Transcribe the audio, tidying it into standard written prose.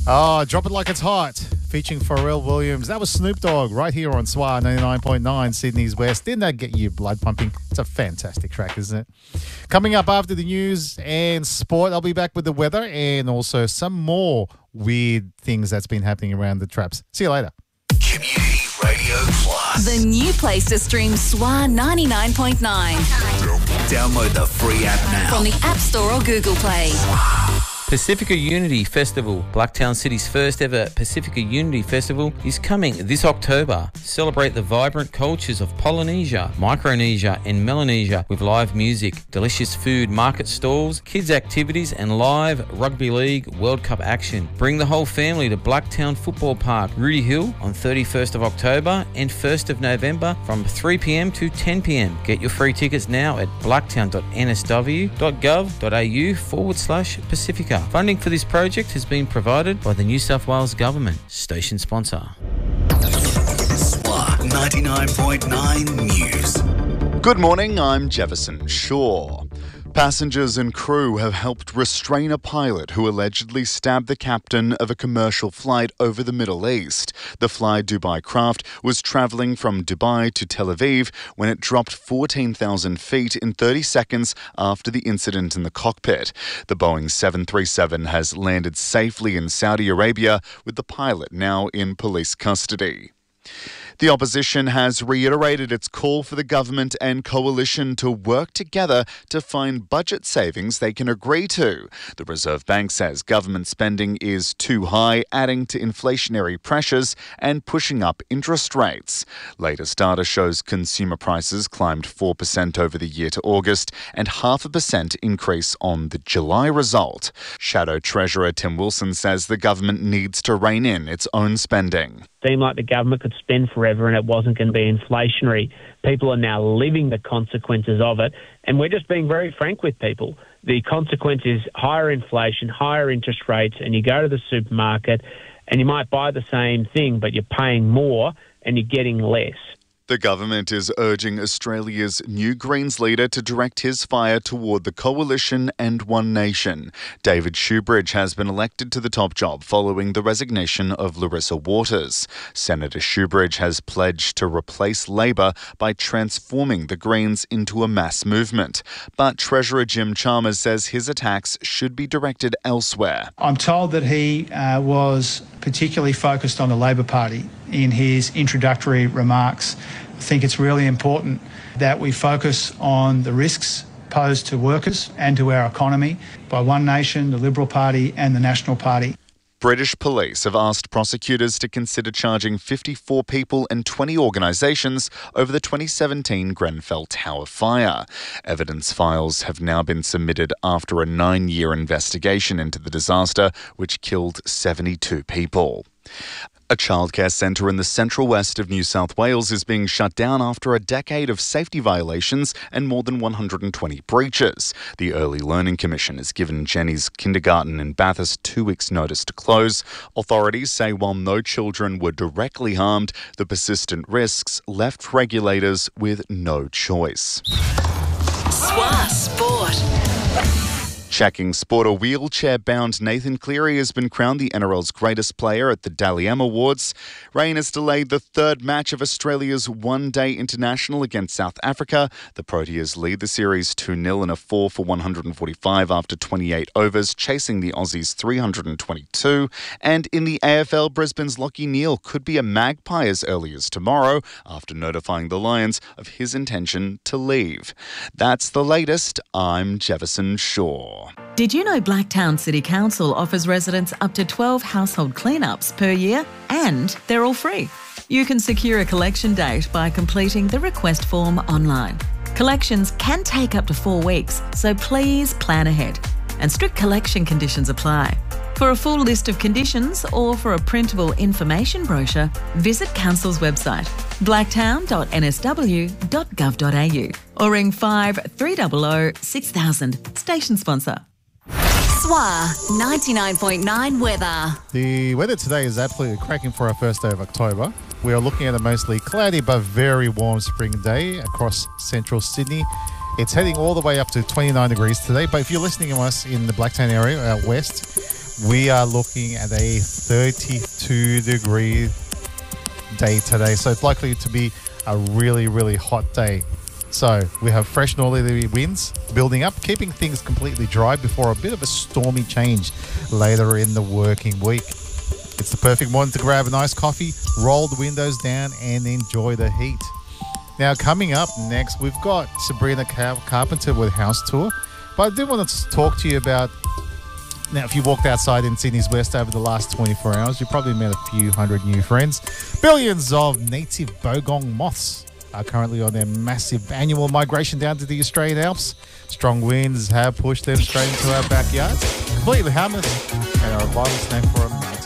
Oh, Drop It Like It's Hot, featuring Pharrell Williams. That was Snoop Dogg right here on SWA 99.9 Sydney's West. Didn't that get you blood pumping? It's a fantastic track, isn't it? Coming up after the news and sport, I'll be back with the weather and also some more weird things that's been happening around the traps. See you later. Community Radio Plus. The new place to stream SWA 99.9. Download the free app now. From the App Store or Google Play. Pacifica Unity Festival, Blacktown City's first ever Pacifica Unity Festival, is coming this October. Celebrate the vibrant cultures of Polynesia, Micronesia and Melanesia with live music, delicious food, market stalls, kids activities and live Rugby League World Cup action. Bring the whole family to Blacktown Football Park, Rudy Hill on 31st of October and 1st of November from 3pm to 10pm. Get your free tickets now at blacktown.nsw.gov.au/Pacifica. Funding for this project has been provided by the New South Wales Government. Station sponsor. SWA 99.9 News. Good morning, I'm Jefferson Shaw. Passengers and crew have helped restrain a pilot who allegedly stabbed the captain of a commercial flight over the Middle East. The Fly Dubai craft was travelling from Dubai to Tel Aviv when it dropped 14,000 feet in 30 seconds after the incident in the cockpit. The Boeing 737 has landed safely in Saudi Arabia, with the pilot now in police custody. The opposition has reiterated its call for the government and coalition to work together to find budget savings they can agree to. The Reserve Bank says government spending is too high, adding to inflationary pressures and pushing up interest rates. Latest data shows consumer prices climbed 4% over the year to August and 0.5% increase on the July result. Shadow Treasurer Tim Wilson says the government needs to rein in its own spending. Seemed like the government could spend forever and it wasn't going to be inflationary. People are now living the consequences of it, and we're just being very frank with people. The consequence is higher inflation, higher interest rates, and you go to the supermarket and you might buy the same thing, but you're paying more and you're getting less. The government is urging Australia's new Greens leader to direct his fire toward the coalition and One Nation. David Shoebridge has been elected to the top job following the resignation of Larissa Waters. Senator Shoebridge has pledged to replace Labor by transforming the Greens into a mass movement. But Treasurer Jim Chalmers says his attacks should be directed elsewhere. I'm told that he was particularly focused on the Labor Party in his introductory remarks. I think it's really important that we focus on the risks posed to workers and to our economy by One Nation, the Liberal Party and the National Party. British police have asked prosecutors to consider charging 54 people and 20 organisations over the 2017 Grenfell Tower fire. Evidence files have now been submitted after a 9-year investigation into the disaster, which killed 72 people. A childcare centre in the central west of New South Wales is being shut down after a decade of safety violations and more than 120 breaches. The Early Learning Commission has given Jenny's kindergarten in Bathurst 2 weeks' notice to close. Authorities say while no children were directly harmed, the persistent risks left regulators with no choice. SWA Sport. Checking sport, a wheelchair-bound Nathan Cleary has been crowned the NRL's greatest player at the Dally M Awards. Rain has delayed the third match of Australia's one-day international against South Africa. The Proteas lead the series 2-0 in a 4 for 145 after 28 overs, chasing the Aussies 322. And in the AFL, Brisbane's Lachie Neale could be a Magpie as early as tomorrow after notifying the Lions of his intention to leave. That's the latest. I'm Jefferson Shaw. Did you know Blacktown City Council offers residents up to 12 household cleanups per year, and they're all free? You can secure a collection date by completing the request form online. Collections can take up to 4 weeks, so please plan ahead. And strict collection conditions apply. For a full list of conditions or for a printable information brochure, visit Council's website, blacktown.nsw.gov.au, or ring 5300 6000. Station sponsor. SWA 99.9 weather. The weather today is absolutely cracking for our first day of October. We are looking at a mostly cloudy but very warm spring day across central Sydney. It's heading all the way up to 29 degrees today, but if you're listening to us in the Blacktown area out west, We are looking at a 32-degree day today, so it's likely to be a really, really hot day. So we have fresh northerly winds building up, keeping things completely dry before a bit of a stormy change later in the working week. It's the perfect morning to grab a nice coffee, roll the windows down, and enjoy the heat. Now, coming up next, we've got Sabrina Carpenter with House Tour. But I do want to talk to you about, now, if you walked outside in Sydney's West over the last 24 hours, you probably met a few hundred new friends. Billions of native bogong moths are currently on their massive annual migration down to the Australian Alps. Strong winds have pushed them straight into our backyards, completely harmless, and are a vital snack for a